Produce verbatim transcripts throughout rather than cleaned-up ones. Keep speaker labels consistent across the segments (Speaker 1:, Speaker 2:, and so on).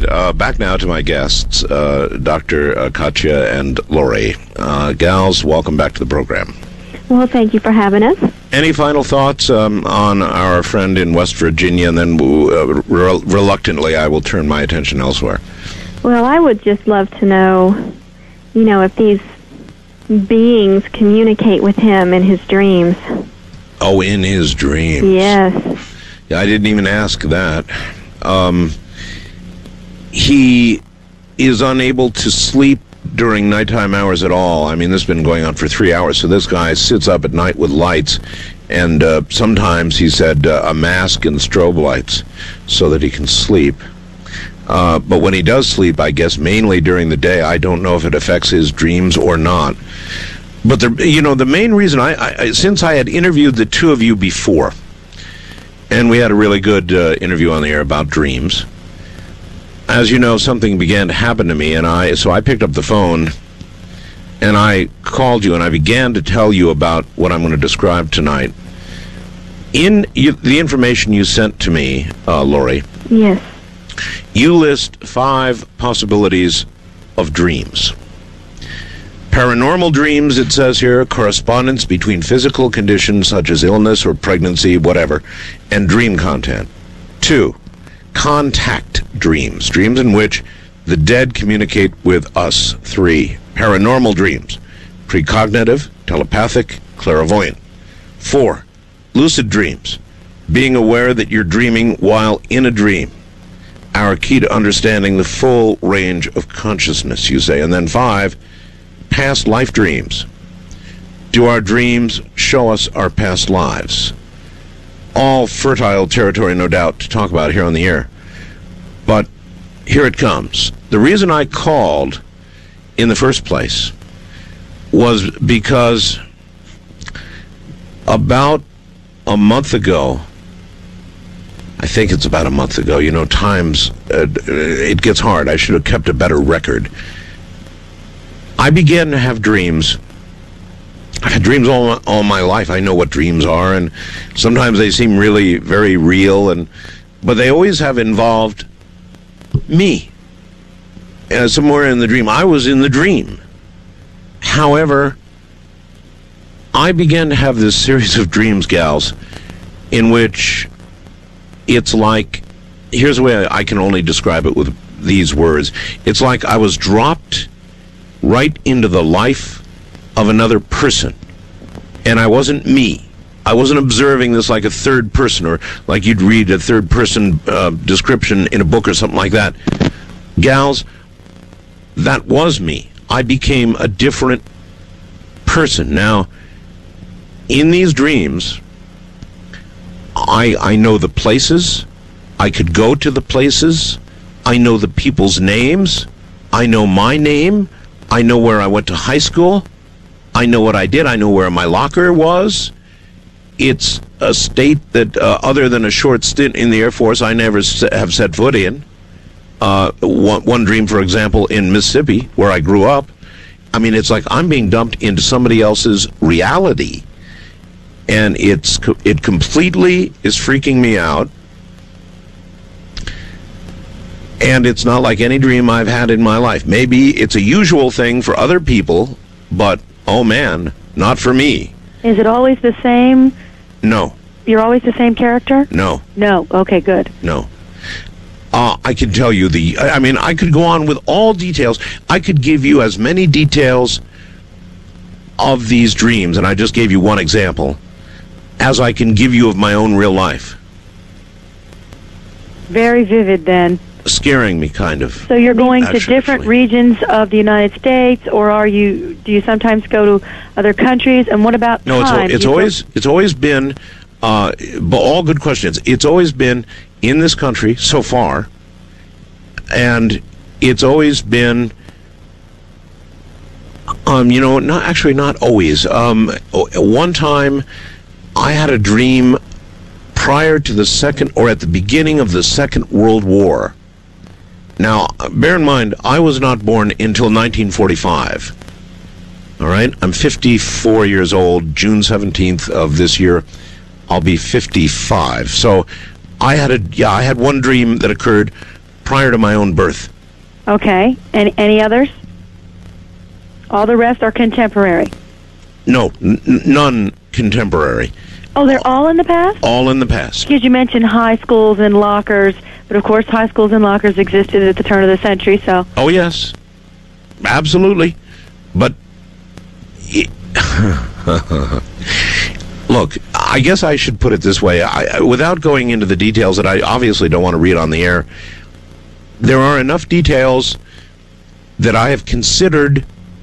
Speaker 1: Uh, back now to my guests, uh, Doctor Uh, Katya and Lori. Uh, gals, welcome back to the program.
Speaker 2: Well, thank you for having us.
Speaker 1: Any final thoughts um, on our friend in West Virginia, and then uh, re- reluctantly I will turn my attention elsewhere.
Speaker 2: Well, I would just love to know, you know, if these beings communicate with him in his dreams.
Speaker 1: Oh, in his dreams.
Speaker 2: Yes.
Speaker 1: Yeah, I didn't even ask that. Um, he is unable to sleep during nighttime hours at all. I mean, this has been going on for three hours, so this guy sits up at night with lights, and uh, sometimes, he said, uh, a mask and strobe lights so that he can sleep. Uh, but when he does sleep, I guess mainly during the day, I don't know if it affects his dreams or not. But, the, you know, the main reason, I, I since I had interviewed the two of you before, and we had a really good uh, interview on the air about dreams, as you know, something began to happen to me, and I so I picked up the phone, and I called you, and I began to tell you about what I'm going to describe tonight. In you, the information you sent to me, uh, Lori,
Speaker 2: Yes.
Speaker 1: you list five possibilities of dreams. Paranormal dreams, it says here, correspondence between physical conditions such as illness or pregnancy, whatever, and dream content. Two, contact dreams, dreams in which the dead communicate with us. Three, paranormal dreams, precognitive, telepathic, clairvoyant. Four, lucid dreams, being aware that you're dreaming while in a dream. Our key to understanding the full range of consciousness, you say. And then five, past life dreams. Do our dreams show us our past lives? All fertile territory, no doubt, to talk about here on the air. But here it comes. The reason I called in the first place was because about a month ago, I think it's about a month ago, you know, times, uh, it gets hard. I should have kept a better record. I began to have dreams. I've had dreams all my, all my life. I know what dreams are, and sometimes they seem really very real, and but they always have involved me. Uh, somewhere in the dream. I was in the dream. However, I began to have this series of dreams, gals, in which it's like, here's the way I can only describe it with these words. It's like I was dropped right into the life of another person, and I wasn't me. I wasn't observing this like a third person, or like you'd read a third person uh, description in a book or something like that. Gals, that was me. I became a different person. Now, in these dreams, I I know the places. I could go to the places. I know the people's names. I know my name. I know where I went to high school. I know what I did. I know where my locker was. It's a state that, uh, other than a short stint in the Air Force, I never se- have set foot in. Uh, one, one dream, for example, in Mississippi, where I grew up. I mean, it's like I'm being dumped into somebody else's reality. And it's it completely is freaking me out. And it's not like any dream I've had in my life. Maybe it's a usual thing for other people, but, oh man, not for me.
Speaker 3: Is it always the same?
Speaker 1: No.
Speaker 3: You're always the same character?
Speaker 1: No.
Speaker 3: No. Okay, good.
Speaker 1: No. Uh, I can tell you the, I mean, I could go on with all details. I could give you as many details of these dreams, and I just gave you one example, as I can give you of my own real life.
Speaker 3: Very vivid, then.
Speaker 1: Scaring me, kind of.
Speaker 3: So you're going to
Speaker 1: Actually,
Speaker 3: different
Speaker 1: actually.
Speaker 3: regions of the United States, or are you? Do you sometimes go to other countries? And what about
Speaker 1: No,
Speaker 3: time?
Speaker 1: it's it's
Speaker 3: You
Speaker 1: always
Speaker 3: go-
Speaker 1: it's always been, uh, but all good questions. It's always been in this country so far, and it's always been, um, you know, not actually not always. Um, one time, I had a dream prior to the second, or at the beginning of the Second World War. Now, bear in mind, I was not born until nineteen forty-five. All right? I'm fifty-four years old. June seventeenth of this year, I'll be fifty-five. So I had a, yeah, I had one dream that occurred prior to my own birth.
Speaker 3: Okay. And any others? All the rest are contemporary.
Speaker 1: No, n- none contemporary.
Speaker 3: Oh, they're all in the past?
Speaker 1: All in the past.
Speaker 3: Because you mentioned high schools and lockers, but of course high schools and lockers existed at the turn of the century, so...
Speaker 1: Oh, yes. Absolutely. But... Look, I guess I should put it this way. I, without going into the details that I obviously don't want to read on the air, there are enough details that I have considered...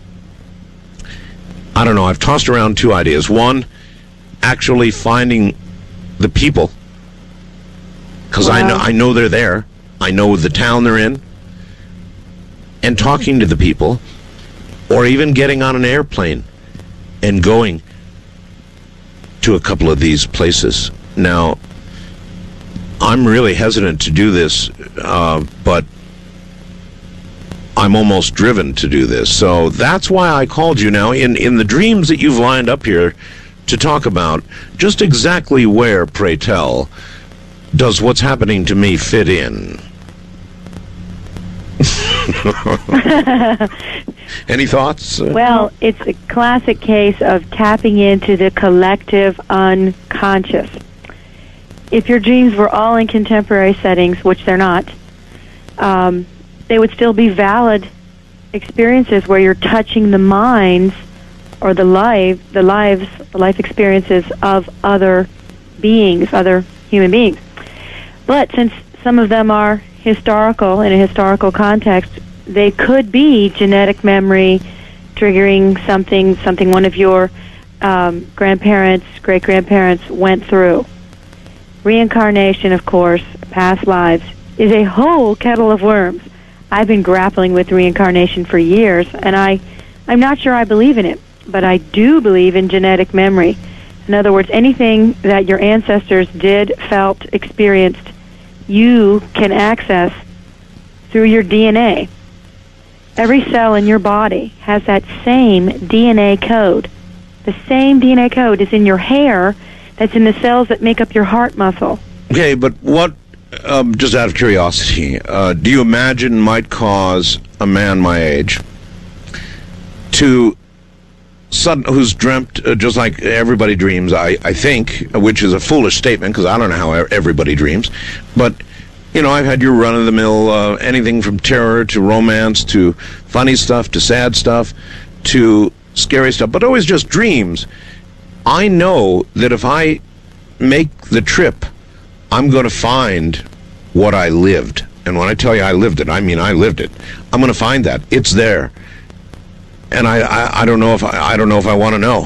Speaker 1: I don't know, I've tossed around two ideas. One, actually finding the people, because wow. I know I know they're there. I know the town they're in, and talking to the people, or even getting on an airplane and going to a couple of these places. Now, I'm really hesitant to do this, uh, but I'm almost driven to do this. So that's why I called you now in, in the dreams that you've lined up here to talk about. Just exactly where, pray tell, does what's happening to me fit in? Any thoughts?
Speaker 3: Well, it's a classic case of tapping into the collective unconscious. If your dreams were all in contemporary settings, which they're not, um, they would still be valid experiences where you're touching the minds or the life, the lives, the life experiences of other beings, other human beings. But since some of them are historical, in a historical context, they could be genetic memory triggering something, something one of your um, grandparents, great-grandparents went through. Reincarnation, of course, past lives, is a whole kettle of worms. I've been grappling with reincarnation for years, and I, I'm not sure I believe in it, but I do believe in genetic memory. In other words, anything that your ancestors did, felt, experienced, you can access through your D N A. Every cell in your body has that same D N A code. The same D N A code is in your hair that's in the cells that make up your heart muscle.
Speaker 1: Okay, but what... Um, just out of curiosity, uh, do you imagine might cause a man my age to, sudden, who's dreamt, uh, just like everybody dreams, I, I think, which is a foolish statement because I don't know how everybody dreams, but, you know, I've had your run-of-the-mill, uh, anything from terror to romance to funny stuff to sad stuff to scary stuff, but always just dreams. I know that if I make the trip, I'm going to find what I lived. And when I tell you I lived it, I mean I lived it. I'm going to find that. It's there. And I, I, I don't know if I, I don't know if I want to know.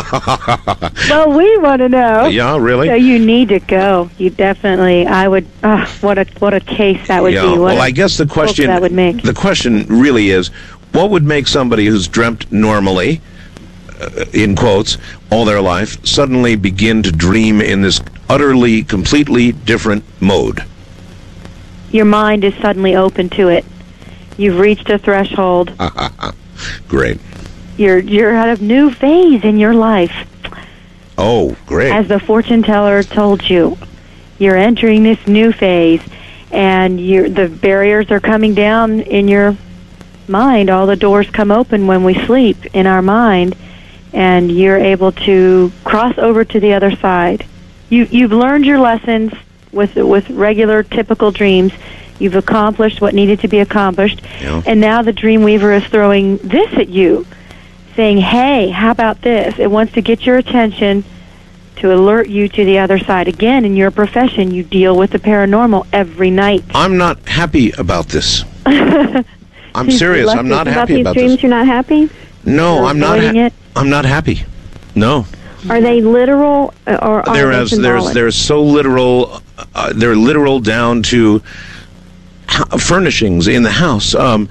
Speaker 3: Well, we want to know.
Speaker 1: Yeah, really?
Speaker 3: So you need to go. You definitely. I would. Uh, what a what a case that would
Speaker 1: yeah,
Speaker 3: be. What
Speaker 1: well, I guess the question
Speaker 3: that would make.
Speaker 1: The question really is, what would make somebody who's dreamt normally, uh, in quotes, all their life, suddenly begin to dream in this utterly, completely different mode?
Speaker 3: Your mind is suddenly open to it. You've reached a threshold.
Speaker 1: Great.
Speaker 3: You're you're at a new phase in your life.
Speaker 1: Oh, great.
Speaker 3: As the fortune teller told you, you're entering this new phase, and you're, the barriers are coming down in your mind. All the doors come open when we sleep in our mind, and you're able to cross over to the other side. You, you've learned your lessons with with regular, typical dreams. You've accomplished what needed to be accomplished.
Speaker 1: Yeah.
Speaker 3: And now the Dreamweaver is throwing this at you, saying, hey, how about this? It wants to get your attention to alert you to the other side. Again, in your profession, you deal with the paranormal every night.
Speaker 1: I'm not happy about this. I'm serious. I'm not happy about
Speaker 2: these dreams.
Speaker 1: this.
Speaker 2: You're not happy?
Speaker 1: No,
Speaker 3: You're
Speaker 1: I'm not.
Speaker 3: avoiding
Speaker 1: Ha-
Speaker 3: it?
Speaker 1: I'm not happy. No.
Speaker 2: Are they literal uh, or are
Speaker 1: They're
Speaker 2: they
Speaker 1: as
Speaker 2: symbolic?
Speaker 1: they're they're so literal. Uh, they're literal down to ho- furnishings in the house. Um,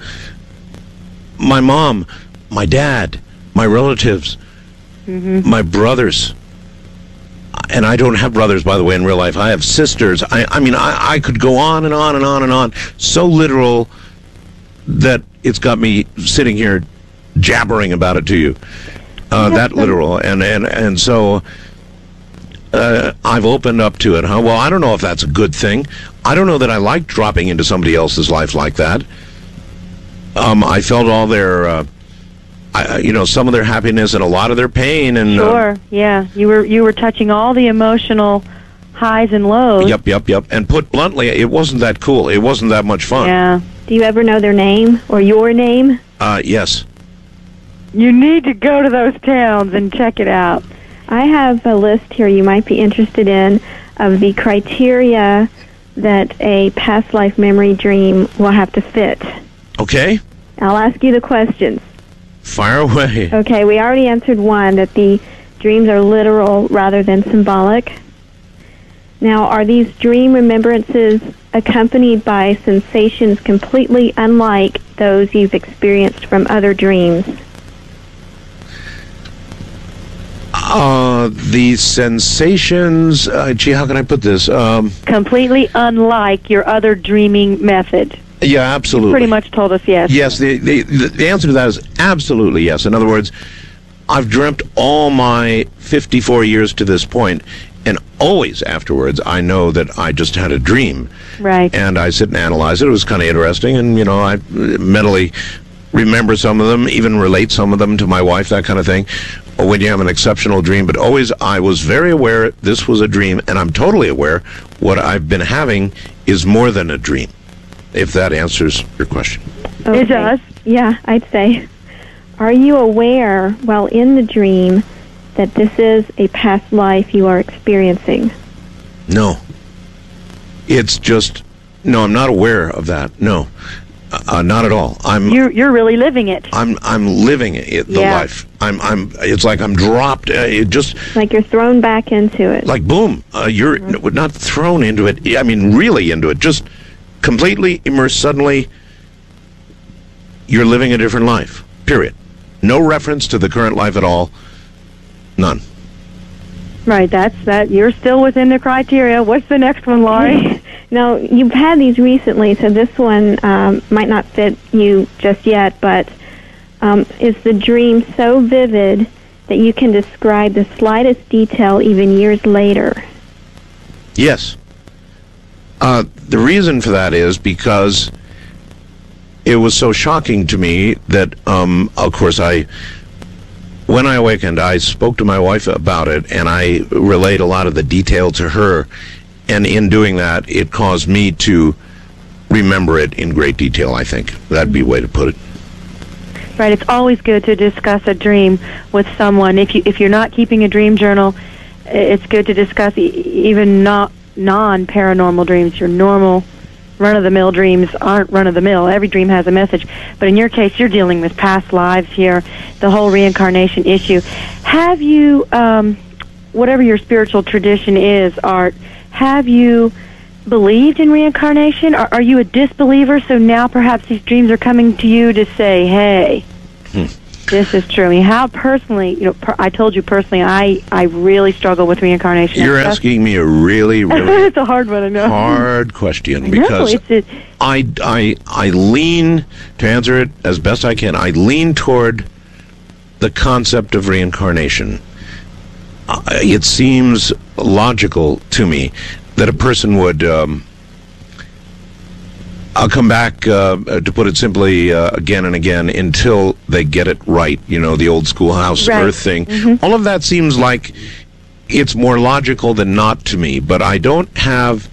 Speaker 1: my mom, my dad, my relatives,
Speaker 3: Mm-hmm.
Speaker 1: my brothers. And I don't have brothers, by the way, in real life. I have sisters. I, I mean, I, I could go on and on and on and on. So literal that it's got me sitting here jabbering about it to you. Uh, that literal. And, and, and so uh, I've opened up to it, huh? Well, I don't know if that's a good thing. I don't know that I like dropping into somebody else's life like that. Um, I felt all their, uh, I, you know, some of their happiness and a lot of their pain. And
Speaker 3: Sure,
Speaker 1: uh,
Speaker 3: yeah. You were you were touching all the emotional highs and lows.
Speaker 1: Yep, yep, yep. And put bluntly, it wasn't that cool. It wasn't that much fun.
Speaker 3: Yeah.
Speaker 2: Do you ever know their name or your name?
Speaker 1: Uh, yes.
Speaker 3: You need to go to those towns and check it out.
Speaker 2: I have a list here you might be interested in of the criteria that a past life memory dream will have to fit.
Speaker 1: Okay.
Speaker 2: I'll ask you the questions.
Speaker 1: Fire away.
Speaker 2: Okay, we already answered one, that the dreams are literal rather than symbolic. Now, are these dream remembrances accompanied by sensations completely unlike those you've experienced from other dreams?
Speaker 1: Uh, the sensations, uh, gee, how can I put this? Um,
Speaker 3: Completely unlike your other dreaming method.
Speaker 1: yeah, absolutely.
Speaker 3: Pretty much told us yes.
Speaker 1: Yes, the, the, the answer to that is absolutely yes. In other words, I've dreamt all my fifty-four years to this point, and always afterwards I know that I just had a dream.
Speaker 3: Right.
Speaker 1: And I sit and analyze it. It was kind of interesting, and, you know, I mentally remember some of them, even relate some of them to my wife, that kind of thing. Or when you have an exceptional dream, but always I was very aware this was a dream, and I'm totally aware what I've been having is more than a dream, if that answers your question.
Speaker 2: Okay.
Speaker 3: It does.
Speaker 2: Yeah, I'd say. Are you aware, while in the dream, that this is a past life you are experiencing?
Speaker 1: No. It's just, no, I'm not aware of that. No. Uh, not at all. I'm
Speaker 3: You're you're really living it.
Speaker 1: I'm I'm living it, the
Speaker 3: Yeah.
Speaker 1: life. I'm I'm. It's like I'm dropped. Uh, it just
Speaker 2: Like you're thrown back into it.
Speaker 1: like boom. Uh, you're
Speaker 3: Mm-hmm.
Speaker 1: not thrown into it. I mean, really into it. Just completely immersed. Suddenly, you're living a different life. Period. No reference to the current life at all. None.
Speaker 3: Right, that's that. You're still within the criteria. What's the next one, Laurie?
Speaker 2: Now, you've had these recently, so this one um, might not fit you just yet, but um, is the dream so vivid that you can describe the slightest detail even years later?
Speaker 1: Yes. Uh, the reason for that is because it was so shocking to me that, um, of course, I, when I awakened, I spoke to my wife about it, and I relayed a lot of the detail to her, and in doing that, it caused me to remember it in great detail, I think. That'd be a way to put it.
Speaker 3: Right, it's always good to discuss a dream with someone. If you if you're not keeping a dream journal, it's good to discuss e- even not non-paranormal dreams. Your normal run-of-the-mill dreams aren't run-of-the-mill. Every dream has a message. But in your case, you're dealing with past lives here, the whole reincarnation issue. Have you, um, whatever your spiritual tradition is, Art, have you believed in reincarnation? Or are you a disbeliever, so now perhaps these dreams are coming to you to say, hey,
Speaker 1: Hmm.
Speaker 3: this is true? I mean, how personally, you know, per, I told you personally, I, I really struggle with reincarnation.
Speaker 1: You're
Speaker 3: That's-
Speaker 1: asking me a really, really
Speaker 3: it's a hard one, I know.
Speaker 1: hard question
Speaker 3: I know,
Speaker 1: because
Speaker 3: it's a,
Speaker 1: I, I, I lean, to answer it as best I can, I lean toward the concept of reincarnation. Uh, it seems logical to me that a person would, um, I'll come back, uh, to put it simply, uh, again and again until they get it right, you know, the old schoolhouse
Speaker 3: Right.
Speaker 1: earth thing.
Speaker 3: Mhm.
Speaker 1: All of that seems like it's more logical than not to me, but I don't have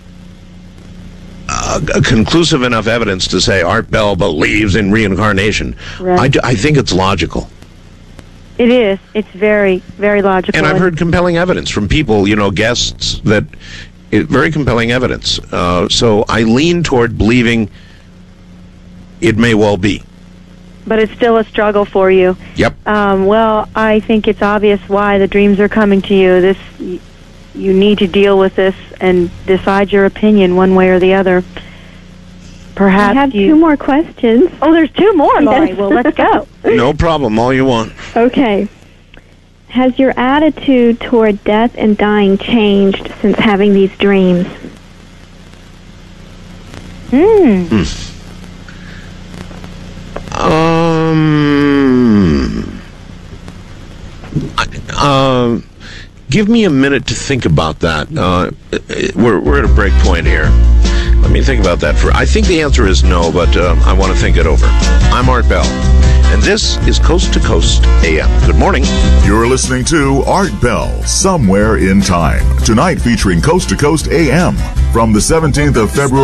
Speaker 1: uh, a conclusive enough evidence to say Art Bell believes in reincarnation.
Speaker 3: Right.
Speaker 1: I, d- I think it's logical.
Speaker 3: it is. It's very, very logical.
Speaker 1: And I've heard compelling evidence from people, you know, guests, that it, very compelling evidence. Uh, so I lean toward believing it may well be.
Speaker 3: But it's still a struggle for you.
Speaker 1: Yep.
Speaker 3: Um, well, I think it's obvious why the dreams are coming to you. This, you need to deal with this and decide your opinion one way or the other. Perhaps
Speaker 2: I have
Speaker 3: you...
Speaker 2: two more questions.
Speaker 3: Oh, there's two more,
Speaker 2: Yes.
Speaker 3: Laurie. Well, let's go.
Speaker 1: No problem. All you want.
Speaker 2: Okay. Has your attitude toward death and dying changed since having these dreams?
Speaker 3: Hmm.
Speaker 1: Um. I- Um. give me a minute to think about that. Uh, we're, we're at a break point here. Let me think about that. For I think the answer is no, but uh, I want to think it over. I'm Art Bell, and this is Coast to Coast A M. Good morning.
Speaker 4: You're listening to Art Bell, Somewhere in Time. Tonight featuring Coast to Coast A M from the seventeenth of February.